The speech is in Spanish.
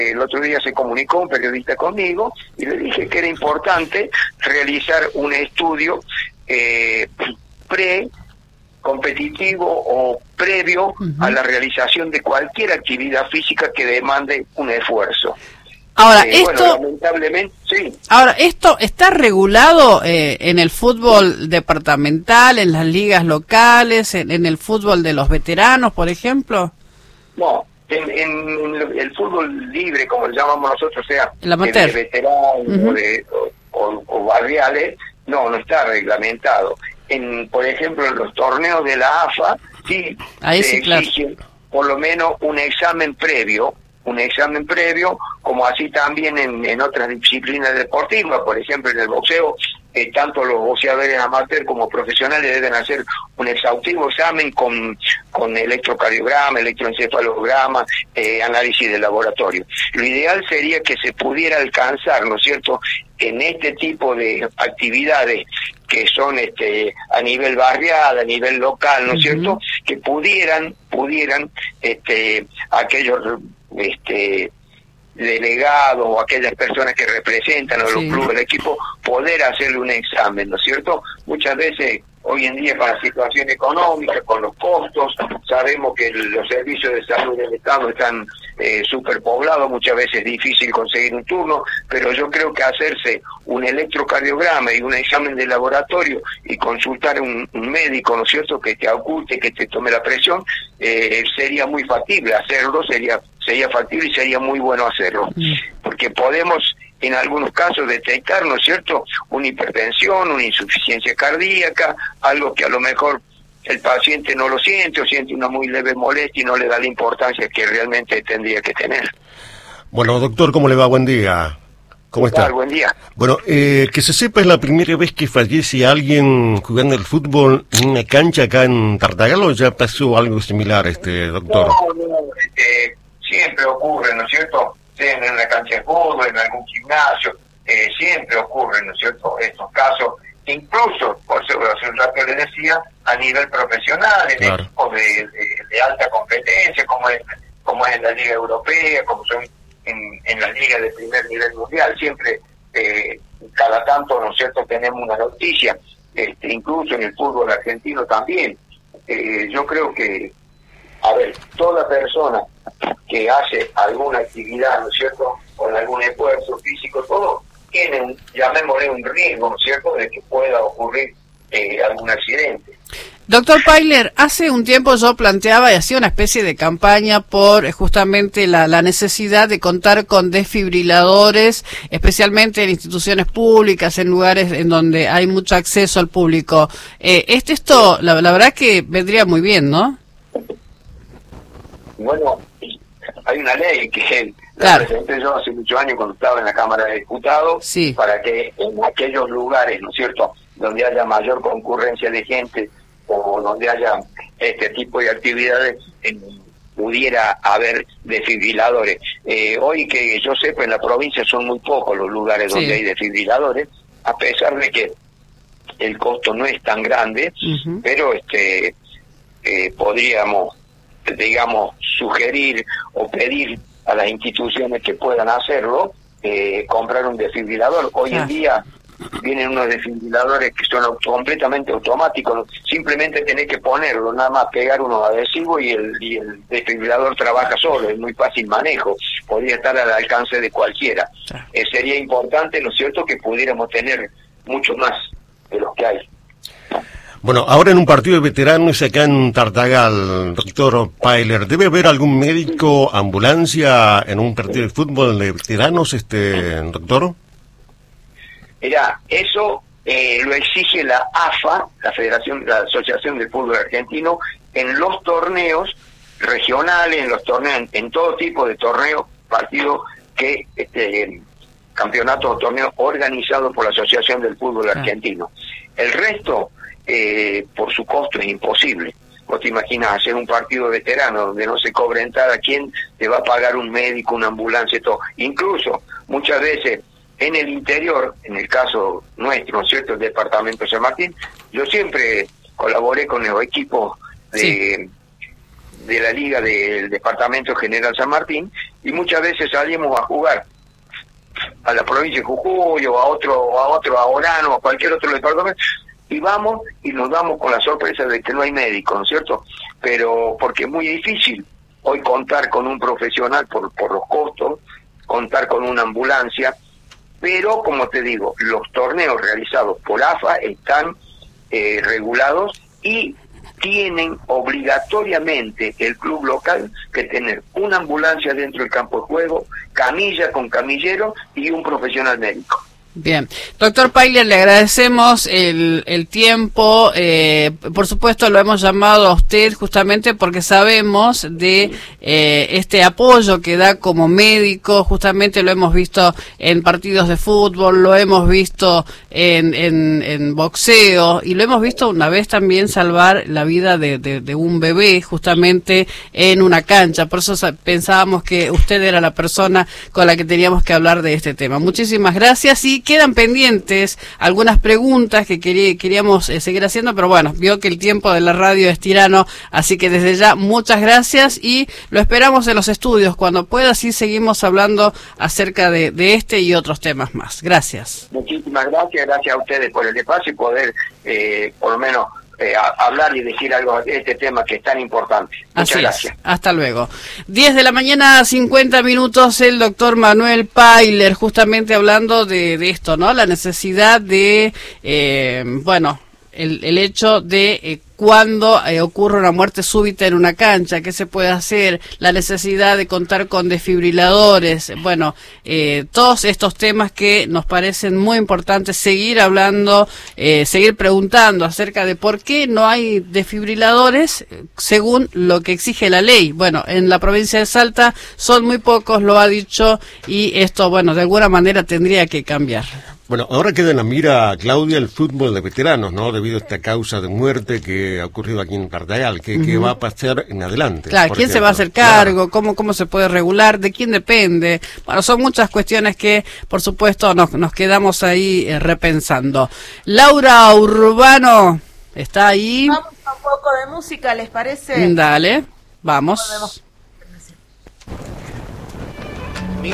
El otro día se comunicó un periodista conmigo y le dije que era importante realizar un estudio pre-competitivo o previo a la realización de cualquier actividad física que demande un esfuerzo. Ahora, bueno, lamentablemente, sí. Ahora, ¿esto está regulado en el fútbol departamental, en las ligas locales, en el fútbol de los veteranos, por ejemplo? No. En el fútbol libre, como le llamamos nosotros, sea el amateur, de veteranos o barriales, no está reglamentado. Por ejemplo, en los torneos de la AFA, sí se exige por lo menos un examen previo, como así también en otras disciplinas deportivas. Por ejemplo, en el boxeo, tanto los boxeadores amateurs como profesionales deben hacer un exhaustivo examen con electrocardiograma, electroencefalograma, análisis de laboratorio. Lo ideal sería que se pudiera alcanzar, ¿no es cierto?, en este tipo de actividades que son a nivel barrial, a nivel local, ¿no es cierto?, que pudieran aquellos delegados o aquellas personas que representan a los clubes del equipo poder hacerle un examen, ¿no es cierto? Muchas veces hoy en día, con la situación económica, con los costos, sabemos que los servicios de salud del Estado están superpoblados, muchas veces es difícil conseguir un turno, pero yo creo que hacerse un electrocardiograma y un examen de laboratorio y consultar a un médico, ¿no es cierto?, que te oculte, que te tome la presión, sería muy factible hacerlo, sería factible y sería muy bueno hacerlo, porque podemos en algunos casos detectar, ¿no es cierto?, una hipertensión, una insuficiencia cardíaca, algo que a lo mejor el paciente no lo siente o siente una muy leve molestia y no le da la importancia que realmente tendría que tener. Bueno, doctor, ¿cómo le va? Buen día. ¿Cómo está? Buen día. Bueno, que se sepa, es la primera vez que fallece alguien jugando al fútbol en una cancha acá en Tartagal, ¿o ya pasó algo similar, doctor? No, siempre ocurre, ¿no es cierto?, en una cancha de fútbol, en algún gimnasio, siempre ocurren, ¿no es cierto?, estos casos, incluso, por eso hace un rato le decía, a nivel profesional, en equipos de alta competencia, como es en la Liga Europea, como son en la Liga de primer nivel mundial, siempre, cada tanto, ¿no es cierto?, tenemos una noticia, incluso en el fútbol argentino también. Yo creo que, a ver, toda persona que hace alguna actividad, ¿no es cierto?, con algún esfuerzo físico, todo tiene, llamémosle, un riesgo, ¿no es cierto?, de que pueda ocurrir algún accidente. Doctor Pailer, hace un tiempo yo planteaba y hacía una especie de campaña por justamente la necesidad de contar con desfibriladores, especialmente en instituciones públicas, en lugares en donde hay mucho acceso al público. Esto, la verdad que vendría muy bien, ¿no? Bueno, hay una ley que la presenté yo hace muchos años cuando estaba en la Cámara de Diputados, para que en aquellos lugares, ¿no es cierto?, donde haya mayor concurrencia de gente o donde haya este tipo de actividades, pudiera haber desfibriladores. Hoy que yo sepa, en la provincia son muy pocos los lugares donde hay desfibriladores, a pesar de que el costo no es tan grande, pero podríamos, digamos, sugerir o pedir a las instituciones que puedan hacerlo, comprar un desfibrilador. Hoy en día vienen unos desfibriladores que son completamente automáticos, simplemente tenés que ponerlo, nada más pegar unos adhesivos y el desfibrilador trabaja solo, es muy fácil manejo, podría estar al alcance de cualquiera. Sería importante, ¿no es cierto?, que pudiéramos tener mucho más de los que hay. Bueno, ahora en un partido de veteranos acá en Tartagal, doctor Pailer, ¿debe haber algún médico, ambulancia en un partido de fútbol de veteranos, doctor? Mira, eso lo exige la AFA, la Asociación del Fútbol Argentino, en los torneos regionales, en todo tipo de torneos, partidos que campeonatos o torneos organizados por la Asociación del Fútbol Argentino. El resto, por su costo, es imposible. Vos te imaginas hacer un partido veterano donde no se cobra entrada, ¿quién te va a pagar un médico, una ambulancia y todo? Incluso, muchas veces, en el interior, en el caso nuestro, ¿no es cierto?, el departamento de San Martín, yo siempre colaboré con los equipos de de la liga del departamento General San Martín, y muchas veces salimos a jugar a la provincia de Jujuy o a Orano o a cualquier otro departamento, y vamos y nos damos con la sorpresa de que no hay médico, ¿no es cierto? Pero porque es muy difícil hoy contar con un profesional por los costos, contar con una ambulancia, pero como te digo, los torneos realizados por AFA están regulados y tienen obligatoriamente el club local que tener una ambulancia dentro del campo de juego, camilla con camillero y un profesional médico. Bien, doctor Pailer, le agradecemos el tiempo, por supuesto lo hemos llamado a usted justamente porque sabemos de este apoyo que da como médico, justamente lo hemos visto en partidos de fútbol, lo hemos visto en boxeo y lo hemos visto una vez también salvar la vida de un bebé justamente en una cancha, por eso pensábamos que usted era la persona con la que teníamos que hablar de este tema. Muchísimas gracias y quedan pendientes algunas preguntas que queríamos seguir haciendo, pero bueno, vio que el tiempo de la radio es tirano, así que desde ya muchas gracias y lo esperamos en los estudios cuando pueda, así seguimos hablando acerca de este y otros temas más. Gracias. Muchísimas gracias a ustedes por el espacio y poder por lo menos hablar y decir algo de este tema que es tan importante. Muchas gracias. Hasta luego. 10 de la mañana, 50 minutos, el doctor Manuel Pailer, justamente hablando de esto, ¿no? La necesidad de, el hecho de cuando ocurre una muerte súbita en una cancha, qué se puede hacer, la necesidad de contar con desfibriladores, todos estos temas que nos parecen muy importantes seguir hablando, seguir preguntando acerca de por qué no hay desfibriladores según lo que exige la ley. Bueno, en la provincia de Salta son muy pocos, lo ha dicho, y esto, de alguna manera tendría que cambiar. Bueno, ahora queda en la mira, Claudia, el fútbol de veteranos, ¿no? Debido a esta causa de muerte que ha ocurrido aquí en Tartagal, que va a pasar en adelante. Claro, ¿quién se va a hacer cargo? Claro. ¿Cómo se puede regular? ¿De quién depende? Bueno, son muchas cuestiones que, por supuesto, nos quedamos ahí repensando. Laura Urbano, ¿está ahí? Vamos a un poco de música, ¿les parece? Dale, vamos.